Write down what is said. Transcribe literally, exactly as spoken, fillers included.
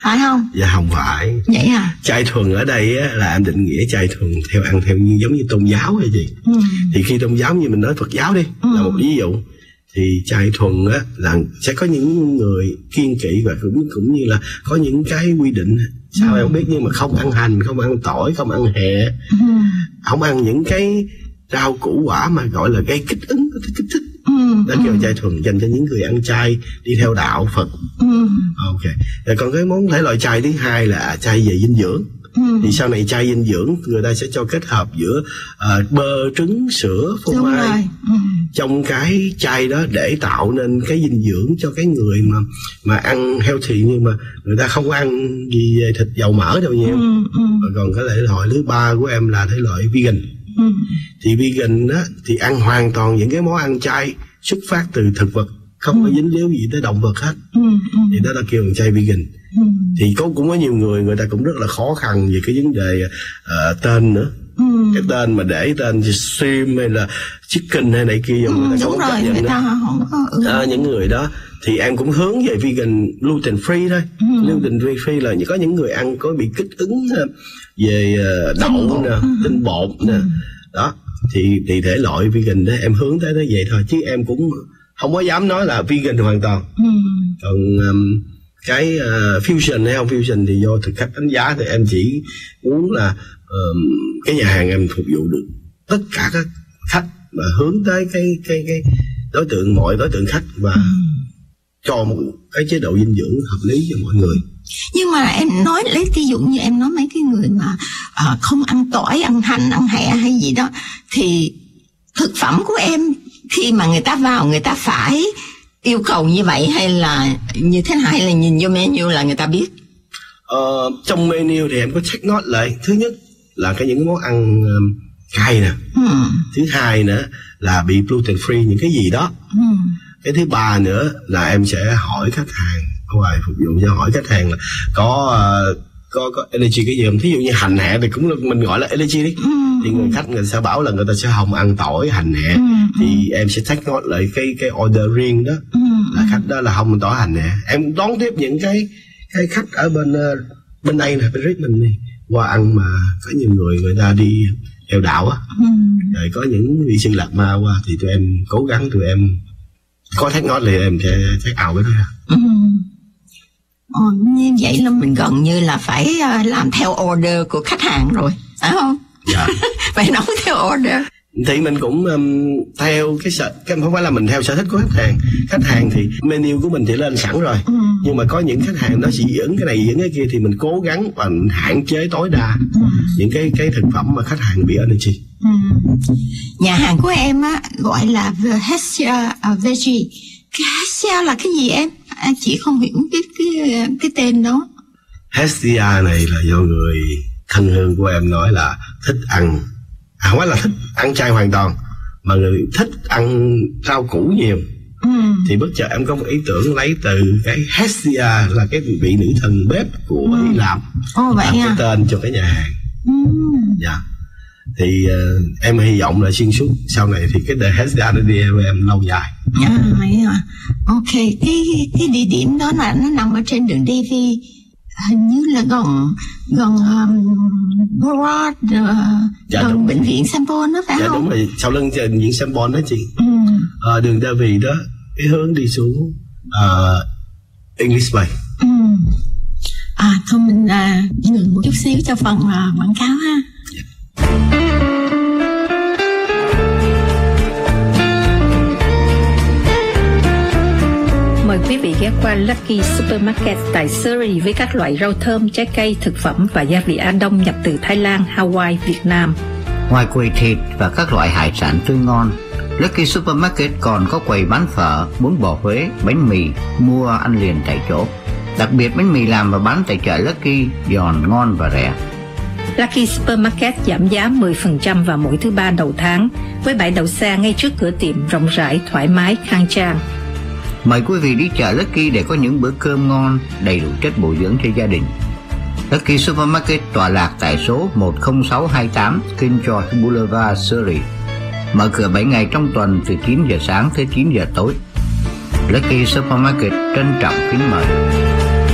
phải không? Dạ không phải. Vậy à? Chay thuần ở đây á, là em định nghĩa chay thuần theo ăn theo như giống như tôn giáo hay gì. Ừ. Thì khi tôn giáo như mình nói Phật giáo đi, ừ. là một ví dụ, thì chay thuần á là sẽ có những người kiêng kỵ và cũng cũng như là có những cái quy định sao ừ. em không biết, nhưng mà không ăn hành, không ăn tỏi, không ăn hẹ, ừ. không ăn những cái rau củ quả mà gọi là gây kích ứng, kích thích. Ừ, đó kêu chay thuần, dành cho những người ăn chay đi theo đạo Phật. Ừ. Ok. Rồi còn cái món thể loại chay thứ hai là chay về dinh dưỡng. Ừ. Thì sau này chay dinh dưỡng người ta sẽ cho kết hợp giữa uh, bơ, trứng, sữa, phô mai ừ. trong cái chay đó để tạo nên cái dinh dưỡng cho cái người mà mà ăn healthy, nhưng mà người ta không ăn gì thịt dầu mỡ đâu nhiều. Ừ, ừ. Rồi còn cái thể loại thứ ba của em là thể loại vegan. Ừ. Thì vegan á thì ăn hoàn toàn những cái món ăn chay xuất phát từ thực vật, không ừ. có dính líu gì tới động vật hết. Ừ. Ừ. Thì đó là kêu bằng chay vegan. Ừ. Thì có cũng có nhiều người người ta cũng rất là khó khăn về cái vấn đề uh, tên nữa. Ừ. Cái tên mà để tên shrimp hay là chicken hay này kia, ừ, người ta không chấp nhận nữa. Ừ. À, những người đó thì em cũng hướng về vegan gluten free thôi. Ừ. Gluten free là có những người ăn có bị kích ứng về đậu nè, ừ. tinh bột nè. Ừ. Đó thì thì thể loại vegan đó em hướng tới tới vậy thôi, chứ em cũng không có dám nói là vegan hoàn toàn. Ừ. Còn um, cái uh, fusion hay không fusion thì do thực khách đánh giá, thì em chỉ muốn là um, cái nhà hàng em phục vụ được tất cả các khách mà hướng tới cái cái cái đối tượng, mọi đối tượng khách, và ừ. cho một cái chế độ dinh dưỡng hợp lý cho mọi người. Nhưng mà em nói lấy ví dụ như em nói mấy cái người mà uh, không ăn tỏi, ăn hành, ăn hẹ hay gì đó, thì thực phẩm của em khi mà người ta vào người ta phải yêu cầu như vậy hay là như thế nào, hay là nhìn vô menu là người ta biết? Ờ, trong menu thì em có check note lại. Thứ nhất là cái những món ăn um, cay nè. Ừ. Thứ hai nữa là bị gluten free những cái gì đó. Ừ. Cái thứ ba nữa là em sẽ hỏi khách hàng, ngoài phục vụ cho hỏi khách hàng là có uh, có có allergy cái gì không. Thí dụ như hành hẹ thì cũng là mình gọi là allergy đi. Ừ. Thì người khách người sẽ bảo là người ta sẽ không ăn tỏi, hành hẹ. Ừ. Thì em sẽ take note lại cái cái order riêng đó. Ừ. Là khách đó là không ăn tỏi, hành hẹ. Em đón tiếp những cái cái khách ở bên uh, bên đây nè, bên Richmond này qua ăn mà có nhiều người người ta đi theo đạo á. Ừ. Rồi có những vị sư lạc ma qua thì tụi em cố gắng, tụi em có take note thì em sẽ take out cái đó. Ừ. Ồ, như vậy là mình gần như là phải uh, làm theo order của khách hàng rồi, phải không? Dạ. Phải nấu theo order. Thì mình cũng um, theo cái sở, cái không phải là mình theo sở thích của khách hàng. Khách hàng thì menu của mình thì lên sẵn rồi. Ừ. Nhưng mà có những khách hàng nó chỉ dẫn cái này dẫn cái kia thì mình cố gắng và hạn chế tối đa ừ. những cái cái thực phẩm mà khách hàng bị allergy. Ừ. Nhà hàng của em á gọi là Hestia uh, Veggie. Cái Hestia là cái gì em? À, chị không hiểu cái cái cái tên đó. Hestia này là do người thân hương của em nói là thích ăn, à, không phải là thích ăn chay hoàn toàn, mà người thích ăn rau củ nhiều. Ừ. Thì bất chợt em có một ý tưởng lấy từ cái Hestia là cái vị nữ thần bếp của ừ. Hy Lạp. Ồ, vậy làm à? cái tên cho cái nhà hàng. Ừ. Dạ. Thì uh, em hy vọng là xuyên suốt sau này thì cái đời Hestia nó đi với em lâu dài. À, vậy à. Ok, cái cái địa điểm đó là nó nằm ở trên đường Davy, hình như là gần gần um, Broad, uh, dạ, gần bệnh viện Sanborn đó phải dạ, không? Dạ đúng rồi, sau lưng bệnh viện Sanborn đó chị. Ừ. À, đường Davy đó, cái hướng đi xuống uh, English Bay. Ừ. À thôi mình uh, ngừng một chút xíu cho phần uh, quảng cáo ha. Dạ. Mời quý vị ghé qua Lucky Supermarket tại Surrey với các loại rau thơm, trái cây, thực phẩm và gia vị Á Đông nhập từ Thái Lan, Hawaii, Việt Nam. Ngoài quầy thịt và các loại hải sản tươi ngon, Lucky Supermarket còn có quầy bán phở, bún bò Huế, bánh mì, mua ăn liền tại chỗ. Đặc biệt bánh mì làm và bán tại chợ Lucky giòn, ngon và rẻ. Lucky Supermarket giảm giá mười phần trăm vào mỗi thứ ba đầu tháng, với bãi đậu xe ngay trước cửa tiệm rộng rãi, thoải mái, khang trang. Mời quý vị đi chợ Lucky để có những bữa cơm ngon, đầy đủ chất bổ dưỡng cho gia đình. Lucky Supermarket tọa lạc tại số một không sáu hai tám King George Boulevard, Surrey. Mở cửa bảy ngày trong tuần từ chín giờ sáng tới chín giờ tối. Lucky Supermarket trân trọng kính mời.